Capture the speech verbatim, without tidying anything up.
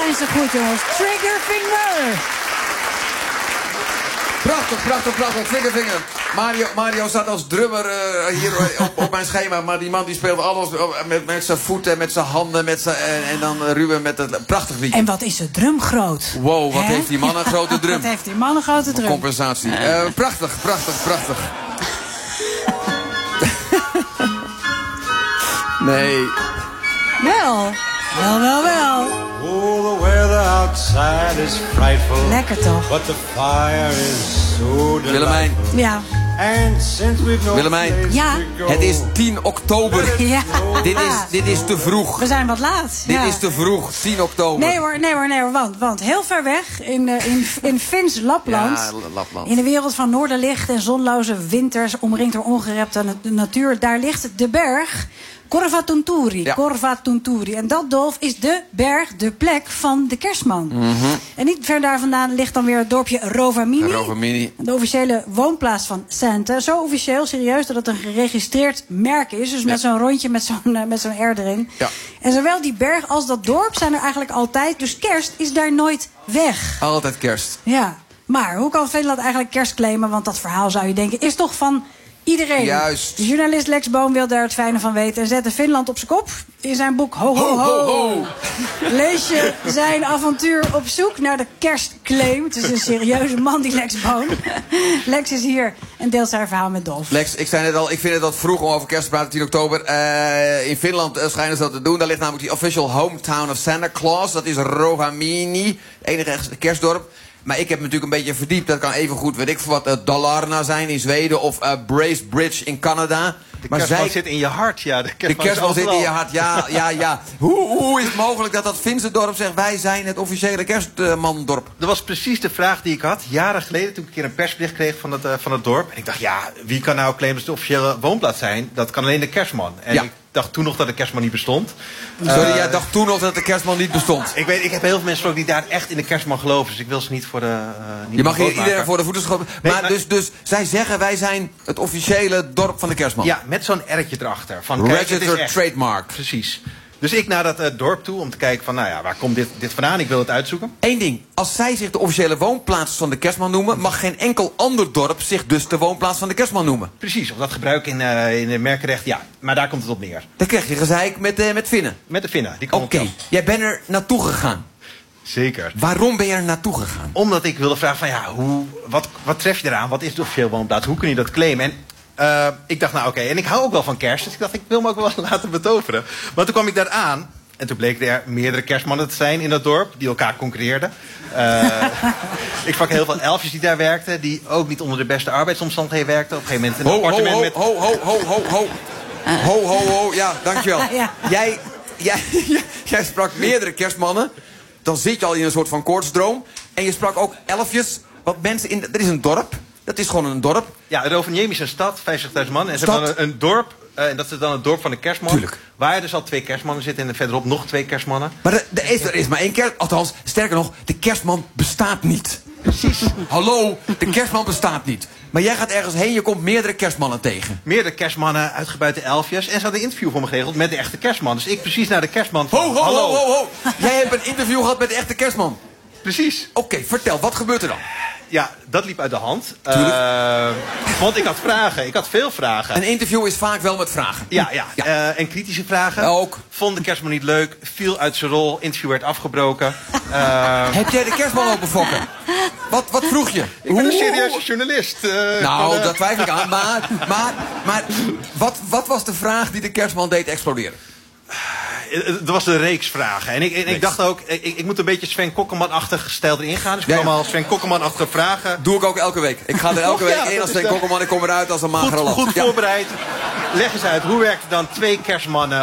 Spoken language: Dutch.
zijn ze goed, jongens. Triggerfinger. Prachtig, prachtig, prachtig. Triggerfinger. Mario, Mario zat als drummer uh, hier op, op mijn schema. Maar die man die speelde alles met, met zijn voeten, met zijn handen. Met zijn, en, en dan uh, Ruben met het prachtig liedje. En wat is de drum groot. Wow, wat He? heeft die man een grote drum. Wat heeft die man een grote drum. Compensatie. Uh, prachtig, prachtig, prachtig. Nee. Wel, wel, wel, wel. Oh, the weather outside is frightful. Lekker toch? But the fire is so Willemijn. delightful. Ja. And since we've no Willemijn. place Ja. to go, Het is tien oktober. Ja. Dit is, dit is te vroeg. We zijn wat laat. Dit ja. is te vroeg, tien oktober. Nee hoor, nee hoor, nee hoor. Want, want heel ver weg in, uh, in, in Fins Lapland. Ja, Lapland. In de wereld van noorderlicht en zonloze winters, omringd door ongerepte na- natuur. Daar ligt de berg Korvatunturi. Ja. Korvatunturi. En dat, Dolf, is de berg, de plek van de kerstman. Mm-hmm. En niet ver daar vandaan ligt dan weer het dorpje Rovamini. Rovamini. De officiële woonplaats van Santa. Zo officieel, serieus, dat het een geregistreerd merk is. Dus met Ja. zo'n rondje, met zo'n uh, met zo'n R erin. Ja. En zowel die berg als dat dorp zijn er eigenlijk altijd. Dus kerst is daar nooit weg. Altijd kerst. Ja. Maar hoe kan Finland eigenlijk kerst claimen? Want dat verhaal, zou je denken, is toch van iedereen. Juist. De journalist Lex Boom wil daar het fijne van weten en zette Finland op zijn kop. In zijn boek Ho Ho Ho, Ho, ho, ho. lees je zijn avontuur op zoek naar de kerstclaim. Het is een serieuze man, die Lex Boom. Lex is hier en deelt zijn verhaal met Dolf. Lex, ik zei net al, ik vind het wat vroeg om over kerst te praten, tien oktober. Uh, in Finland uh, schijnen ze dat te doen. Daar ligt namelijk die official hometown of Santa Claus. Dat is Rovamini, het enige echte kerstdorp. Maar ik heb me natuurlijk een beetje verdiept. Dat kan even goed, weet ik veel wat, uh, Dalarna zijn in Zweden of uh, Bracebridge in Canada. De maar kerstman zij... zit in je hart, ja. De De kerstman, kerstman is zit in je overal. hart, ja, ja, ja. Hoe, hoe is het mogelijk dat dat Finse dorp zegt... wij zijn het officiële kerstmandorp? Dat was precies de vraag die ik had, jaren geleden... toen ik een keer een persbericht kreeg van het, uh, van het dorp. En ik dacht, ja, wie kan nou claimen dat het de officiële woonplaats zijn? Dat kan alleen de kerstman. En Ja. ik dacht toen nog dat de kerstman niet bestond. Sorry, Uh, jij dacht toen nog dat de kerstman niet bestond. Ik weet, ik heb heel veel mensen gesproken die daar echt in de kerstman geloven. Dus ik wil ze niet voor de... Uh, niet Je mag hier boos maken. iedereen voor de voeten schoppen. Nee, maar maar- dus, dus zij zeggen wij zijn het officiële dorp van de kerstman. Ja, met zo'n erretje erachter. Van, kijk, het is Registered echt. trademark. Precies. Dus ik naar dat uh, dorp toe om te kijken van, nou ja, waar komt dit, dit vandaan? Ik wil het uitzoeken. Eén ding, als zij zich de officiële woonplaats van de kerstman noemen... mag geen enkel ander dorp zich dus de woonplaats van de kerstman noemen. Precies, of dat gebruik in, uh, in het merkenrecht, ja. Maar daar komt het op neer. Dan krijg je gezeik met, uh, met Finnen. Met de Finnen. die Oké, komen op kant. jij bent er naartoe gegaan. Zeker. Waarom ben je er naartoe gegaan? Omdat ik wilde vragen van, ja, hoe, wat, wat tref je eraan? Wat is de officiële woonplaats? Hoe kun je dat claimen? En uh, ik dacht, nou oké, en ik hou ook wel van kerst. Dus ik dacht, ik wil me ook wel laten betoveren. Maar toen kwam ik daar aan. En toen bleken er meerdere kerstmannen te zijn in dat dorp. Die elkaar concurreerden. Uh, ik sprak heel veel elfjes die daar werkten. Die ook niet onder de beste arbeidsomstandigheden werkten. Op een gegeven moment een Ho, ho, appartement ho, met... ho, ho, ho, ho, ho. Ho, ho, ho. Ja, dankjewel. Ja. Jij, jij, jij sprak meerdere kerstmannen. Dan zit je al in een soort van koortsdroom. En je sprak ook elfjes. Want mensen in... Er is een dorp. Dat is gewoon een dorp. Ja, Rovaniemi is een stad, vijftigduizend man. En ze Stad? hebben dan een, een dorp. Uh, en dat is dan het dorp van de kerstman. Tuurlijk. Waar er dus al twee kerstmannen zitten. En verderop nog twee kerstmannen. Maar er, er, is, er is maar één kerst... Althans, sterker nog, de kerstman bestaat niet. Precies. Hallo, de kerstman bestaat niet. Maar jij gaat ergens heen, je komt meerdere kerstmannen tegen. Meerdere kerstmannen, uitgebuite elfjes. En ze hadden een interview voor me geregeld met de echte kerstman. Dus ik precies naar de kerstman van, Ho, ho, hallo. ho, ho, ho. Jij hebt een interview gehad met de echte kerstman. Precies. Oké, vertel, wat gebeurt er dan? Ja, dat liep uit de hand. Tuurlijk. Uh, want ik had vragen. Ik had veel vragen. Een interview is vaak wel met vragen. Ja, ja. Ja. Uh, en kritische vragen. Ook. Vond de kerstman niet leuk. Viel uit zijn rol. Interview werd afgebroken. Uh, Heb jij de kerstman lopen fokken? Wat, wat vroeg je? ik ben een Hoe- serieuze journalist. Uh, Nou, van, uh, dat twijfel ik aan. Maar, maar, maar wat, wat was de vraag die de kerstman deed exploderen? Er was een reeks vragen. En ik, en ik Reeks. dacht ook, ik, ik moet een beetje Sven Kokkelman-achtig stijl erin gaan. Dus ik Ja, kwam ja. al Sven Kokkelman-achtige vragen. Doe ik ook elke week. Ik ga er elke Ja, week dat in als is Sven de- Kokkelman. Ik kom eruit als een magere Goed, lat. goed Ja. voorbereid. Leg eens uit, hoe werkt het dan twee kerstmannen?